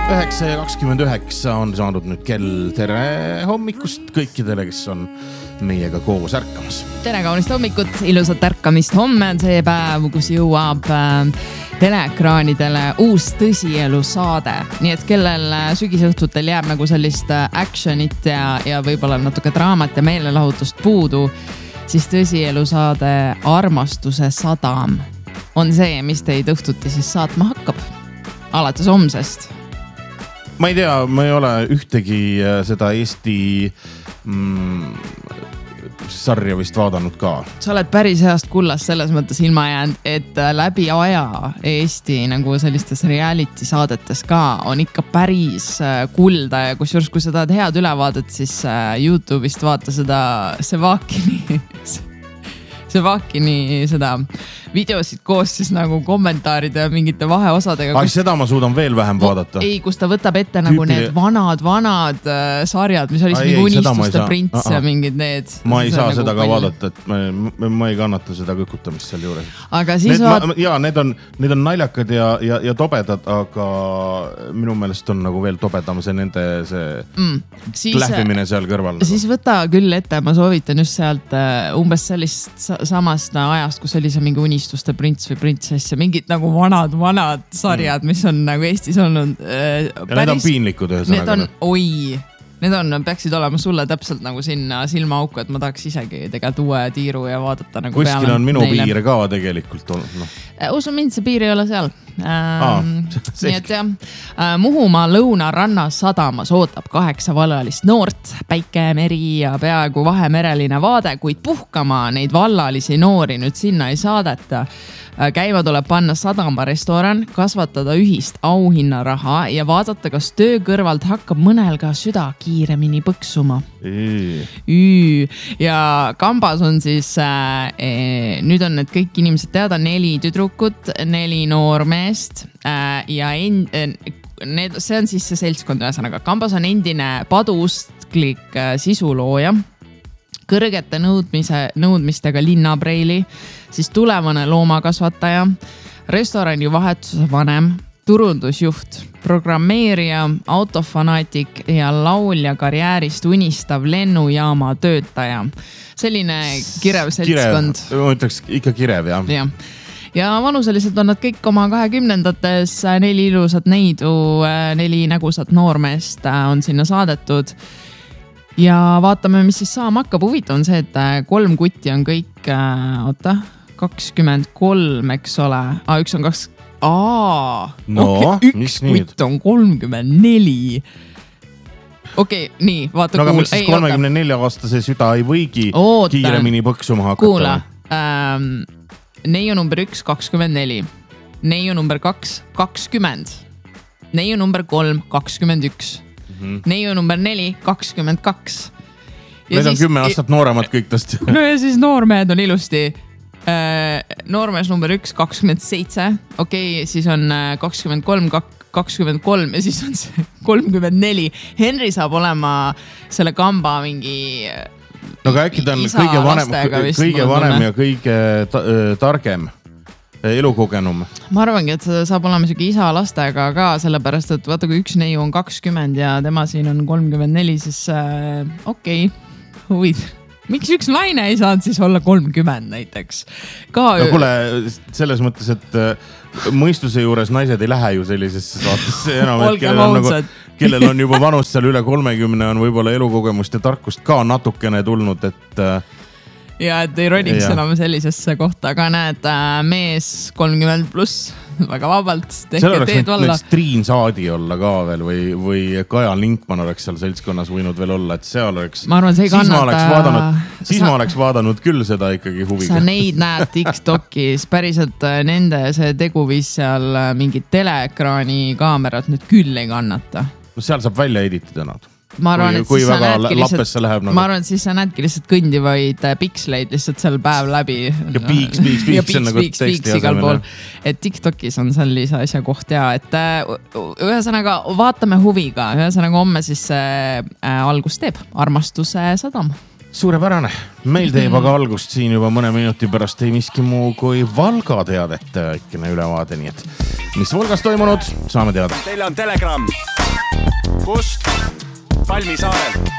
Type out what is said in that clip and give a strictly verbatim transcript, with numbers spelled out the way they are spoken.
üheksa ja kakskümmend üheksa on saanud nüüd kell. Tere hommikust kõikidele, kes on meiega koos ärkamas. Tere kaunist hommikut, ilusat ärkamist. Homme on see päev, kus jõuab teleekraanidele uus tõsielu saade. Nii et kellel sügisõhtutel jääb nagu sellist actionit ja, ja võib-olla natuke draamat ja meelelahutust puudu, siis tõsielu saade Armastuse sadam on see, mis teid õhtuti siis saatma hakkab. Alates homsest. Ma ei tea, ma ei ole ühtegi seda Eesti mm, sarja vist vaadanud ka. Sa oled päris heast kullast selles mõttes ilma jäänud, et läbi aja Eesti nagu sellistes reality saadetes ka on ikka päris kulda ja kusjuures, kui sa tahad head ülevaadet, siis YouTube'ist vaata seda Sevakini, Sevakini seda videosid koos siis nagu kommentaaride ja mingite vaheosadega. Ai, kus... seda ma suudan veel vähem vaadata. Ei, kus ta võtab ette nagu Tüüpili... need vanad, vanad äh, sarjad, mis oli mingi Unistuste prints ja mingid need. Ma ei saa seda nagu ka vaadata, et ma, ma, ma ei kannata seda kõkutamist seal juures. Aga siis need, vaat... ma, ja, need on, need on naljakad ja, ja, ja tobedad, aga minu meelest on nagu veel tobedam see nende see mm, siis, lähvimine seal kõrval. Siis võta küll ette, ma soovitan just sealt uh, umbes sellist samast ajast, kus oli see mingi Unistuste prints või printsess ja mingid nagu vanad, vanad sarjad, mis on nagu Eestis olnud. Äh, ja päris, need on piinlikud ühesõnaga. Need on, oi, need on, peaksid olema sulle täpselt nagu sinna silmaauku, et ma tahaks isegi tegelikult uue tiiru ja vaadata nagu kuskil peale. On minu neile. Piir ka tegelikult olnud. No. Usu mind, see piir ei ole seal. Aa, nii et jah, Muhumaa lõunarannas sadamas ootab kaheksa vallalist noort, päike, meri ja peaaegu vahemereline vaade, kuid puhkama neid vallalisi noori nüüd sinna ei saadeta. Käima tuleb panna sadama restoran, kasvatada ühist auhinnaraha ja vaadata, kas töö kõrvalt hakkab mõnel ka süda kiiremini põksuma. Üü. Ja kambas on siis, äh, nüüd on need kõik inimesed teada, neli tüdrukut, neli noormeest äh, ja en, need, see on siis see seltskond ühesõnaga. Kambas on endine paduustlik äh, sisulooja, kõrgete nõudmise, nõudmistega linnapreili, siis tulevane loomakasvataja, restorani vahetuse vanem, turundusjuht, programmeerija, autofanaatik ja laulja karjäärist unistav lennujaama töötaja. Selline kirev seltskond. Kirev, ma ütleks ikka kirev, jah. Ja. ja vanuseliselt on nad kõik oma kahekümnendates, neli ilusat neidu, neli nägusat noormeest on sinna saadetud. Ja vaatame, mis siis saama hakkab. Huvitav on see, et kolm kutti on kõik, oota, kakskümmend kolm, eks ole. Aa, üks on kaks... Aa, no, okay, üks kutt on kolmkümmend neli. Okei, okay, nii, vaata no, kuul. No aga mis siis kolmekümne nelja aastase süda ei võigi Ootan. Kiiremini põksuma hakata? Kuula, ähm, neiu number üks, kakskümmend neli. Neiu number kaks, kakskümmend. Neiu number kolm, kakskümmend üks. Mm-hmm. Neiu number neli, kakskümmend kaks. Need on kümme aastat nooremad kõik tõst. No ja siis noormehed on ilusti. Noormees number üks, kakskümmend seitse. Okei, okay, siis on kakskümmend kolm, kakskümmend kolm ja siis on see kolmkümmend neli. Henry saab olema selle kamba mingi no aga äkki ta on kõige vanem, kõige vanem ja kõige ta, targem. Elukogenum. Ma arvangi, et see saab olema siuke isa lastega ka, sellepärast, et vaata, kui üks neiu on kakskümmend ja tema siin on kolmkümmend neli, siis äh, okei, okay, huvid. Miks üks naine ei saanud siis olla kolmkümmend näiteks? Ka... No kuule, selles mõttes, et mõistuse juures naised ei lähe ju sellisesse saatesse enam, et kellel on, nagu, kellel on juba vanust seal üle kolmekümne on võib-olla elukogemust ja tarkust ka natukene tulnud, et... Ja et ei roniks ja. Enam sellisesse kohta, aga näed, mees kolmkümmend pluss, väga vabalt. Seal oleks näiteks Triin Saadi olla ka veel või, või Kaja Linkman oleks seal seltskonnas võinud veel olla, et seal oleks... Ma arvan, see ei siis kannata... Ma oleks vaadanud, siis sa... ma oleks vaadanud küll seda ikkagi huviga. Sa neid näed TikTokis, päriselt nende see teguviis seal mingid teleekraani kaamerad nüüd küll ei kannata. No seal saab välja editida nad. Ma arvan, kui, kui väga lappesse läheb. Nagu... Ma arvan, et siis sa näedki lihtsalt kõndivaid piksleid lihtsalt seal päev läbi. Ja piiks, piiks, piiks. Ja piiks, nagu piiks, piiks igal pool. Et TikTokis on sellise asja koht ja, et ühesõnaga vaatame huviga. Ühesõnaga homme siis äh, algus teeb Armastuse sadam. suurepärane, meil teeb aga algust siin juba mõne minuti pärast ei miski muu kui Valga teadete väikene ülevaade, nii et mis Valgas toimunud, saame teada. Teile on Telegram. Kust? Palmisaarel.